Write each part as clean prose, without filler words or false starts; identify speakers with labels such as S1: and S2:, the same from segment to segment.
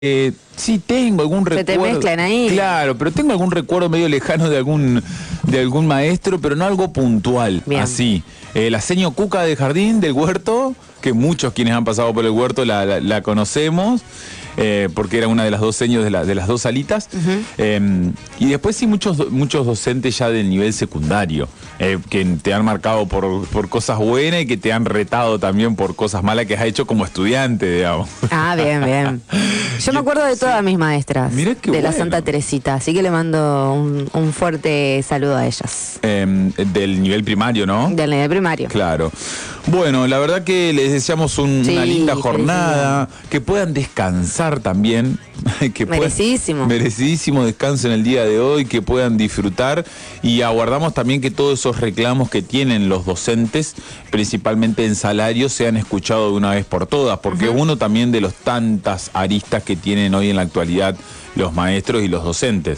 S1: Sí, tengo algún
S2: Se
S1: recuerdo.
S2: te mezclan ahí.
S1: Claro, pero tengo algún recuerdo medio lejano de algún maestro, pero no algo puntual.
S2: Bien.
S1: Así. La seño Cuca de Jardín, del Huerto, que muchos quienes han pasado por el Huerto la conocemos, porque era una de las dos seños de las dos salitas. Y después sí muchos docentes ya del nivel secundario, que te han marcado por cosas buenas y que te han retado también por cosas malas que has hecho como estudiante, digamos.
S2: Ah, bien, bien. Yo me acuerdo de todas mis maestras
S1: Mirá qué
S2: de la
S1: bueno.
S2: Santa Teresita, así que le mando un fuerte saludo a ellas.
S1: Del nivel primario, ¿no?
S2: Del nivel primario.
S1: Claro. Bueno, la verdad que les deseamos una linda jornada, que puedan descansar también.
S2: Merecidísimo.
S1: Merecidísimo descanso en el día de hoy, que puedan disfrutar y aguardamos también que todos esos reclamos que tienen los docentes, principalmente en salarios, sean escuchados de una vez por todas, porque uno también de los tantas aristas que tienen hoy en la actualidad los maestros y los docentes.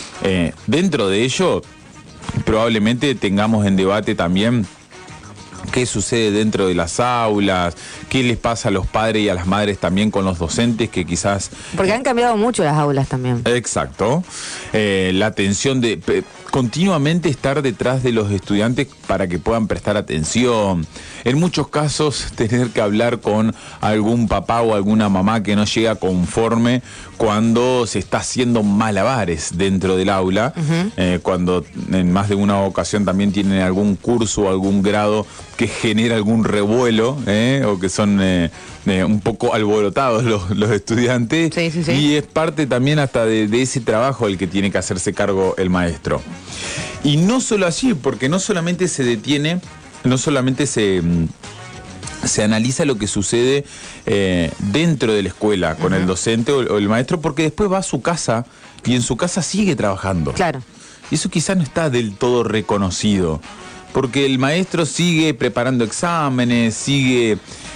S1: Dentro de ello, probablemente tengamos en debate también qué sucede dentro de las aulas, qué les pasa a los padres y a las madres también con los docentes que quizás...
S2: Porque han cambiado mucho las aulas también.
S1: Exacto. La atención de continuamente estar detrás de los estudiantes para que puedan prestar atención. En muchos casos tener que hablar con algún papá o alguna mamá que no llega conforme cuando se está haciendo malabares dentro del aula, cuando en más de una ocasión también tienen algún curso o algún grado que genera algún revuelo, o que son un poco alborotados los estudiantes.
S2: Sí, sí, sí.
S1: Y es parte también hasta de ese trabajo el que tiene que hacerse cargo el maestro. Y no solo así, porque no solamente se detiene, no solamente se analiza lo que sucede dentro de la escuela con el docente o el maestro, porque después va a su casa y en su casa sigue trabajando.
S2: Claro.
S1: Y eso quizás no está del todo reconocido, porque el maestro sigue preparando exámenes, sigue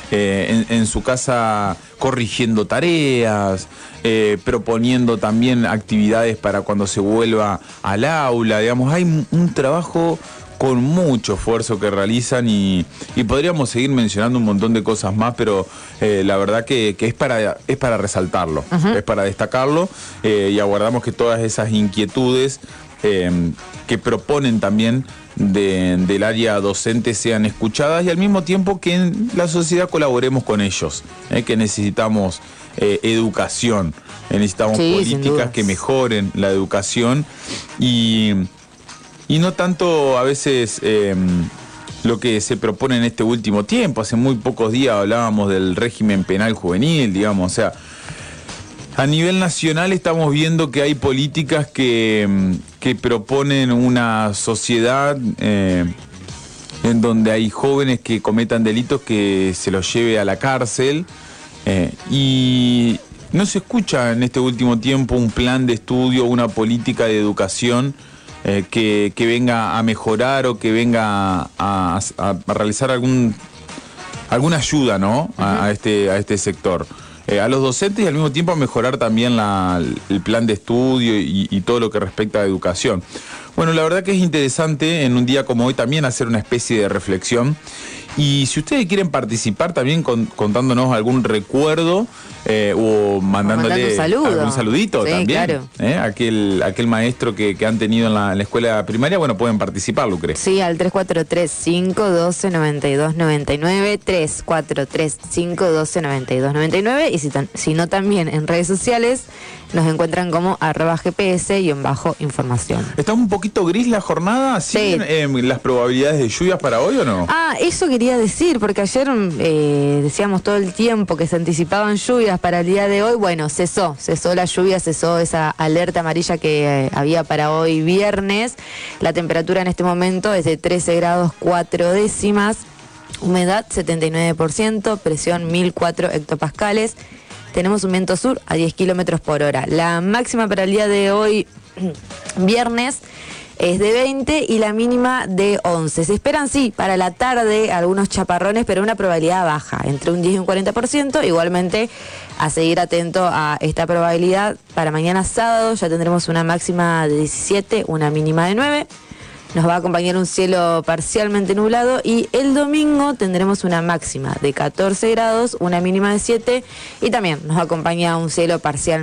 S1: en su casa corrigiendo tareas, proponiendo también actividades para cuando se vuelva al aula. Digamos, hay un trabajo con mucho esfuerzo que realizan y podríamos seguir mencionando un montón de cosas más, pero la verdad que es para resaltarlo, es para destacarlo, y aguardamos que todas esas inquietudes que proponen también del área docente sean escuchadas y al mismo tiempo que en la sociedad colaboremos con ellos, que necesitamos educación, necesitamos políticas que mejoren la educación y no tanto a veces lo que se propone en este último tiempo. Hace muy pocos días hablábamos del régimen penal juvenil, digamos, o sea, a nivel nacional estamos viendo que hay políticas que proponen una sociedad en donde hay jóvenes que cometan delitos que se los lleve a la cárcel, y no se escucha en este último tiempo un plan de estudio, una política de educación que venga a mejorar o que venga a realizar alguna ayuda, ¿no? a este sector. A los docentes y al mismo tiempo a mejorar también el plan de estudio y todo lo que respecta a educación. Bueno, la verdad que es interesante en un día como hoy también hacer una especie de reflexión. Y si ustedes quieren participar también contándonos algún recuerdo o mandándole
S2: un saludo.
S1: algún saludito, sí, también.
S2: Claro.
S1: Aquel maestro que han tenido en la escuela primaria, bueno, pueden participar, Lucre.
S2: Sí, al 343-512-9299, 343-512-9299, y si no también en redes sociales nos encuentran como @GPS_información.
S1: ¿Está un poquito gris la jornada? ¿Siguen las probabilidades de lluvias para hoy o no?
S2: Ah, eso quería decir, porque ayer decíamos todo el tiempo que se anticipaban lluvias para el día de hoy. Bueno, cesó la lluvia, cesó esa alerta amarilla que había para hoy viernes. La temperatura en este momento es de 13 grados 4 décimas, humedad 79%, presión 1004 hectopascales. Tenemos un viento sur a 10 kilómetros por hora. La máxima para el día de hoy, viernes, es de 20 y la mínima de 11. Se esperan, sí, para la tarde algunos chaparrones, pero una probabilidad baja, entre un 10 y un 40%. Igualmente, a seguir atento a esta probabilidad. Para mañana sábado ya tendremos una máxima de 17, una mínima de 9. nos va a acompañar un cielo parcialmente nublado y el domingo tendremos una máxima de 14 grados, una mínima de 7 y también nos acompaña un cielo parcialmente